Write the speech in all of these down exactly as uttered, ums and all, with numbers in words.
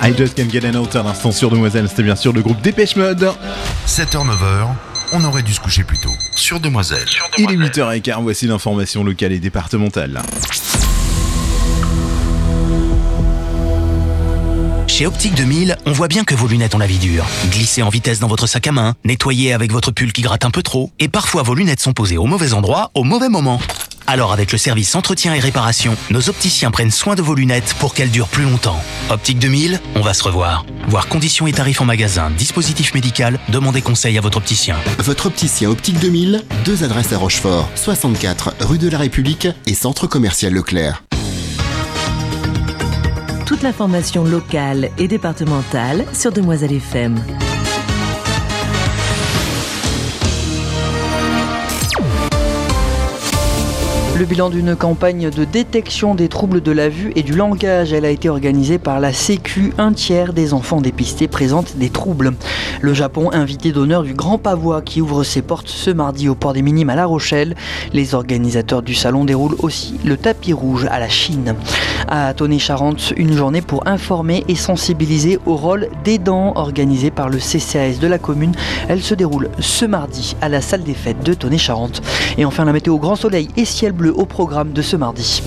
I Just Can't Get Enough à l'instant sur Demoiselle, c'était bien sûr le groupe Dépêche Mode. sept heures neuf heures, on aurait dû se coucher plus tôt. Sur Demoiselle. Il est huit heures quinze, voici l'information locale et départementale. Chez Optique deux mille, on voit bien que vos lunettes ont la vie dure. Glissez en vitesse dans votre sac à main, nettoyez avec votre pull qui gratte un peu trop, et parfois vos lunettes sont posées au mauvais endroit, au mauvais moment. Alors avec le service entretien et réparation, nos opticiens prennent soin de vos lunettes pour qu'elles durent plus longtemps. Optique deux mille, on va se revoir. Voir conditions et tarifs en magasin, dispositif médical, demandez conseil à votre opticien. Votre opticien Optique deux mille, deux adresses à Rochefort, soixante-quatre rue de la République et centre commercial Leclerc. Toute l'information locale et départementale sur Demoiselle F M. Le bilan d'une campagne de détection des troubles de la vue et du langage, elle a été organisée par la Sécu. Un tiers des enfants dépistés présentent des troubles. Le Japon, invité d'honneur du Grand Pavois qui ouvre ses portes ce mardi au port des Minimes à La Rochelle. Les organisateurs du salon déroulent aussi le tapis rouge à la Chine. À Tonnet-Charente, une journée pour informer et sensibiliser au rôle d'aidant organisée par le C C A S de la commune. Elle se déroule ce mardi à la salle des fêtes de Tonnet-Charente. Et enfin la météo, grand soleil et ciel bleu au programme de ce mardi.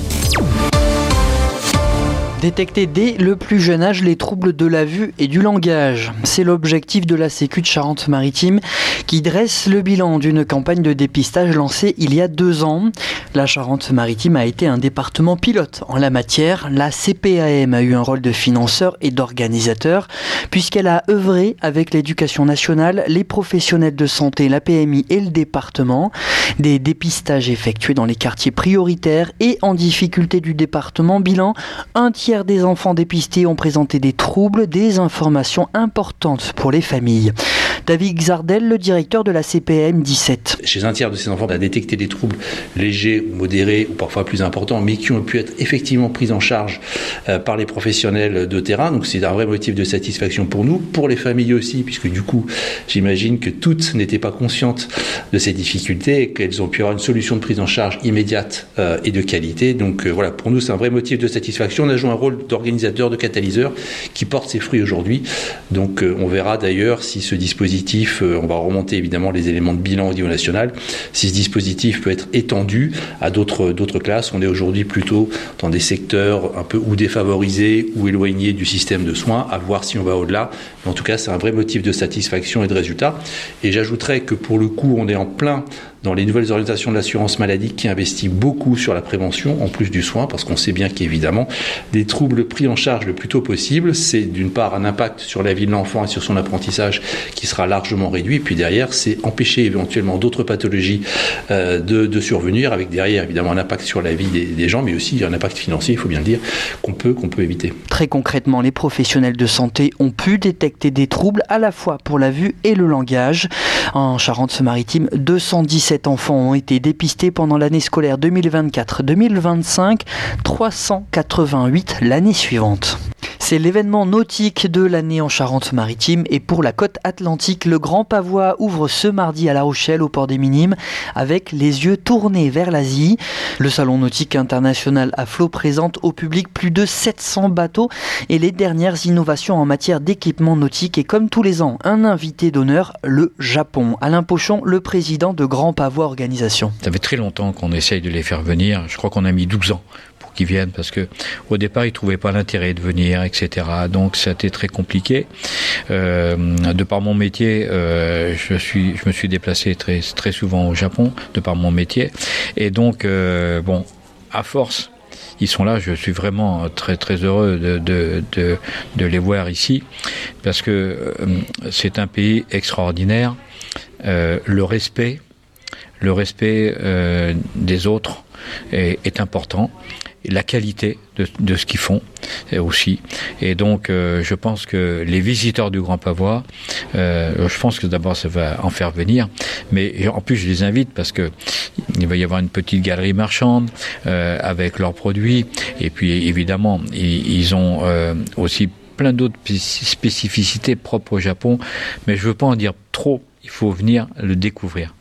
Détecter dès le plus jeune âge les troubles de la vue et du langage. C'est l'objectif de la Sécu de Charente-Maritime qui dresse le bilan d'une campagne de dépistage lancée il y a deux ans. La Charente-Maritime a été un département pilote en la matière. La C P A M a eu un rôle de financeur et d'organisateur puisqu'elle a œuvré avec l'éducation nationale, les professionnels de santé, la P M I et le département. Des dépistages effectués dans les quartiers prioritaires et en difficulté du département. Bilan, un tiers des enfants dépistés ont présenté des troubles, des informations importantes pour les familles. David Xardel, le directeur de la C P A M dix-sept. Chez un tiers de ces enfants, on a détecté des troubles légers ou modérés ou parfois plus importants, mais qui ont pu être effectivement pris en charge euh, par les professionnels de terrain. Donc c'est un vrai motif de satisfaction pour nous, pour les familles aussi, puisque du coup, j'imagine que toutes n'étaient pas conscientes de ces difficultés et qu'elles ont pu avoir une solution de prise en charge immédiate euh, et de qualité. Donc euh, voilà, pour nous, c'est un vrai motif de satisfaction. On a joué un rôle d'organisateur, de catalyseur qui porte ses fruits aujourd'hui. Donc euh, on verra d'ailleurs si ce dispositif, euh, on va remonter évidemment les éléments de bilan au niveau national, si ce dispositif peut être étendu à d'autres, d'autres classes. On est aujourd'hui plutôt dans des secteurs un peu ou défavorisés ou éloignés du système de soins, à voir si on va au-delà. Mais en tout cas, c'est un vrai motif de satisfaction et de résultat. Et j'ajouterais que pour le coup, on est en plein dans les nouvelles orientations de l'assurance maladie qui investit beaucoup sur la prévention en plus du soin, parce qu'on sait bien qu'évidemment des troubles pris en charge le plus tôt possible, c'est d'une part un impact sur la vie de l'enfant et sur son apprentissage qui sera largement réduit, et puis derrière c'est empêcher éventuellement d'autres pathologies euh, de, de survenir, avec derrière évidemment un impact sur la vie des, des gens, mais aussi un impact financier, il faut bien le dire, qu'on peut, qu'on peut éviter. Très concrètement, les professionnels de santé ont pu détecter des troubles à la fois pour la vue et le langage. En Charente-Maritime, deux cent dix-sept enfants ont été dépistés pendant l'année scolaire deux mille vingt-quatre deux mille vingt-cinq, trois cent quatre-vingt-huit l'année suivante. C'est l'événement nautique de l'année en Charente-Maritime et pour la côte atlantique, le Grand Pavois ouvre ce mardi à La Rochelle au port des Minimes avec les yeux tournés vers l'Asie. Le salon nautique international à flot présente au public plus de sept cents bateaux et les dernières innovations en matière d'équipement nautique et comme tous les ans, un invité d'honneur, le Japon. Alain Pochon, le président de Grand Pavois Organisation. Ça fait très longtemps qu'on essaye de les faire venir, je crois qu'on a mis douze ans. Qui viennent parce que au départ ils trouvaient pas l'intérêt de venir, et cetera. Donc ça a été très compliqué. Euh, de par mon métier, euh, je suis, je me suis déplacé très très souvent au Japon de par mon métier, et donc euh, bon, à force. Ils sont là, je suis vraiment très très heureux de de de, de les voir ici parce que euh, c'est un pays extraordinaire. Euh, le respect, le respect euh, des autres est, est important. La qualité de, de ce qu'ils font aussi. Et donc, euh, je pense que les visiteurs du Grand Pavois, euh, je pense que d'abord ça va en faire venir, mais en plus je les invite parce que il va y avoir une petite galerie marchande euh, avec leurs produits. Et puis évidemment, ils, ils ont euh, aussi plein d'autres spécificités propres au Japon, mais je ne veux pas en dire trop. Il faut venir le découvrir.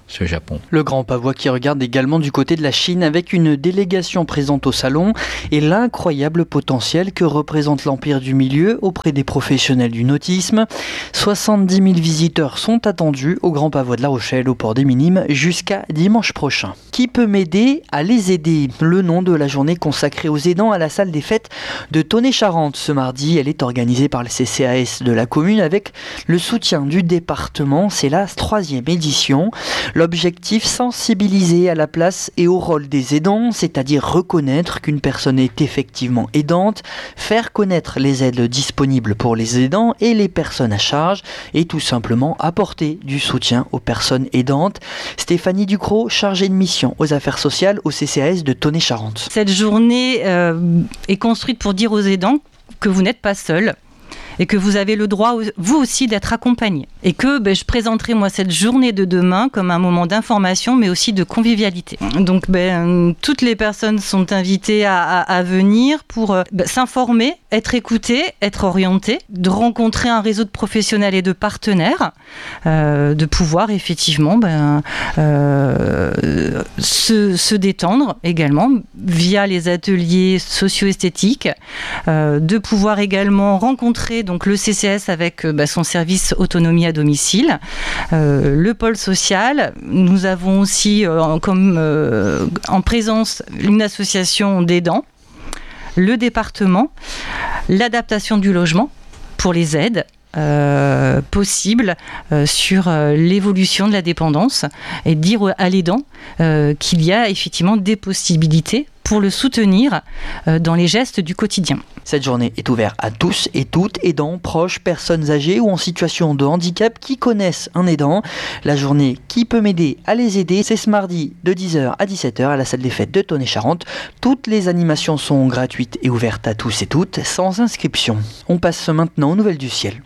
ce Japon. Le Grand Pavois qui regarde également du côté de la Chine avec une délégation présente au salon et l'incroyable potentiel que représente l'Empire du Milieu auprès des professionnels du nautisme. soixante-dix mille visiteurs sont attendus au Grand Pavois de La Rochelle au port des Minimes jusqu'à dimanche prochain. Qui peut m'aider à les aider ? Le nom de la journée consacrée aux aidants à la salle des fêtes de Tonnet-Charente ce mardi. Elle est organisée par le C C A S de la commune avec le soutien du département. C'est la troisième édition. L'objectif, sensibiliser à la place et au rôle des aidants, c'est-à-dire reconnaître qu'une personne est effectivement aidante, faire connaître les aides disponibles pour les aidants et les personnes à charge et tout simplement apporter du soutien aux personnes aidantes. Stéphanie Ducrot, chargée de mission aux affaires sociales au C C A S de Tonnet-Charente. Cette journée euh, est construite pour dire aux aidants que vous n'êtes pas seuls et que vous avez le droit, vous aussi, d'être accompagnés. Et que ben, je présenterai, moi, cette journée de demain comme un moment d'information, mais aussi de convivialité. Donc, ben, toutes les personnes sont invitées à, à, à venir pour ben, s'informer, être écoutées, être orientées, de rencontrer un réseau de professionnels et de partenaires, euh, de pouvoir, effectivement, ben, euh, se, se détendre également via les ateliers socio-esthétiques, euh, de pouvoir également rencontrer donc le C C S avec euh, bah, son service autonomie à domicile, euh, le pôle social. Nous avons aussi euh, comme, euh, en présence une association d'aidants, le département, l'adaptation du logement pour les aides euh, possibles euh, sur euh, l'évolution de la dépendance et dire à l'aidant euh, qu'il y a effectivement des possibilités pour le soutenir euh, dans les gestes du quotidien. Cette journée est ouverte à tous et toutes, aidants, proches, personnes âgées ou en situation de handicap qui connaissent un aidant. La journée Qui peut m'aider à les aider, c'est ce mardi de dix heures à dix-sept heures à la salle des fêtes de Tonnet-Charente. Toutes les animations sont gratuites et ouvertes à tous et toutes, sans inscription. On passe maintenant aux nouvelles du ciel.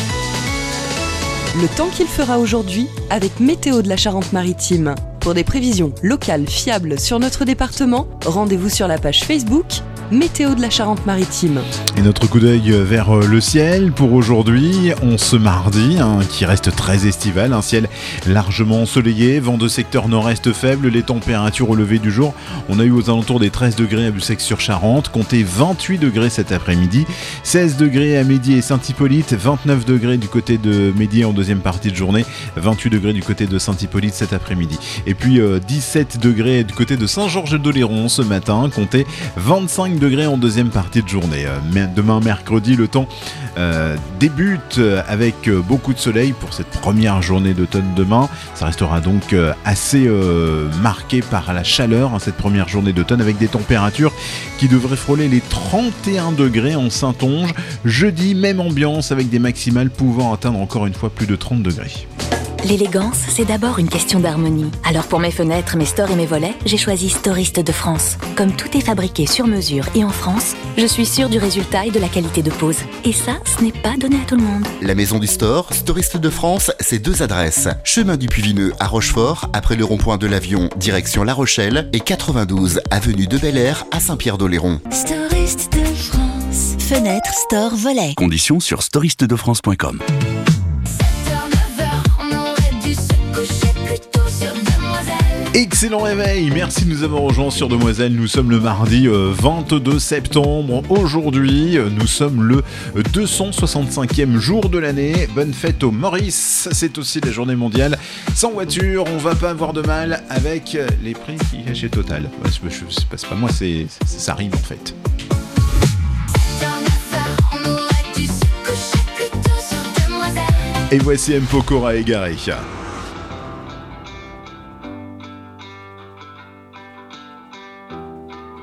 Le temps qu'il fera aujourd'hui avec Météo de la Charente-Maritime. Pour des prévisions locales fiables sur notre département, rendez-vous sur la page Facebook Météo de la Charente-Maritime. Et notre coup d'œil vers le ciel pour aujourd'hui, on ce mardi, hein, qui reste très estival, un ciel largement ensoleillé, vent de secteur nord-est faible, les températures au lever du jour, on a eu aux alentours des treize degrés à Bussec-sur-Charente, comptez vingt-huit degrés cet après-midi, seize degrés à Médié et Saint-Hippolyte, vingt-neuf degrés du côté de Médié en deuxième partie de journée, vingt-huit degrés du côté de Saint-Hippolyte cet après-midi. Et puis euh, dix-sept degrés du côté de Saint-Georges-d'Oléron ce matin, comptez vingt-cinq degrés en deuxième partie de journée. Euh, demain mercredi, le temps euh, débute avec beaucoup de soleil pour cette première journée d'automne demain. Ça restera donc euh, assez euh, marqué par la chaleur, hein, cette première journée d'automne, avec des températures qui devraient frôler les trente et un degrés en Saintonge. Jeudi, même ambiance avec des maximales pouvant atteindre encore une fois plus de trente degrés. L'élégance, c'est d'abord une question d'harmonie. Alors pour mes fenêtres, mes stores et mes volets, j'ai choisi Storiste de France. Comme tout est fabriqué sur mesure et en France, je suis sûre du résultat et de la qualité de pose. Et ça, ce n'est pas donné à tout le monde. La maison du store, Storiste de France, c'est deux adresses. Chemin du Puy-Vineux à Rochefort, après le rond-point de l'Avion, direction La Rochelle, et quatre-vingt-douze avenue de Bel-Air à Saint-Pierre-d'Oléron. Storiste de France. Fenêtre, store, volet. Conditions sur storiste de france point com. Excellent réveil, merci de nous avoir rejoints sur Demoiselle. Nous sommes le mardi vingt-deux septembre. Aujourd'hui, nous sommes le deux cent soixante-cinquième jour de l'année. Bonne fête aux Maurice. C'est aussi la journée mondiale sans voiture. On va pas avoir de mal avec les prix qu'il y a chez Total. C'est pas, c'est pas moi, c'est, c'est, ça rime en fait. Et voici M. Pokora égaré.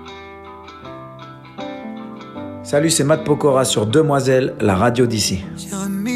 Salut, c'est Matt Pokora sur Demoiselle, la radio d'ici.